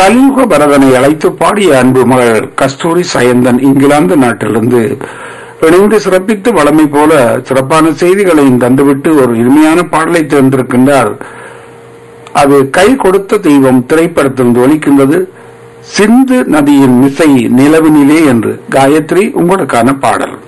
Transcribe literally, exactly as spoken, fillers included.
கலியுக பரதனை அழைத்து பாடிய அன்பு மகள் கஸ்தூரி சயந்தன் இங்கிலாந்து நாட்டிலிருந்து இணைந்து சிறப்பித்து வளமை போல சிறப்பான செய்திகளையும் தந்துவிட்டு ஒரு இனிமையான பாடலை தேர்ந்திருக்கின்றார். அது கை கொடுத்த தெய்வம் திரைப்படத்தில் ஒலிக்கின்றது. சிந்து நதியின் மிசை நிலவினிலே என்று. காயத்ரி, உங்களுக்கான பாடல்.